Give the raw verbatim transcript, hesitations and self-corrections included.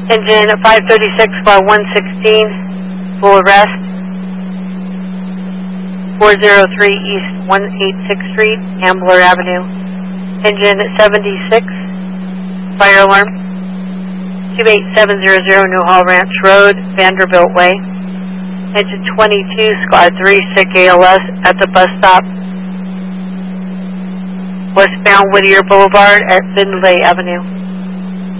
Engine five thirty-six, flight one sixteen, full arrest. four oh three East one eighty-sixth Street, Ambler Avenue. Engine seventy-six, fire alarm. two eight seven zero zero New Hall Ranch Road, Vanderbilt Way. Engine twenty-two, Squad three, sick A L S at the bus stop. Westbound Whittier Boulevard at Findlay Avenue.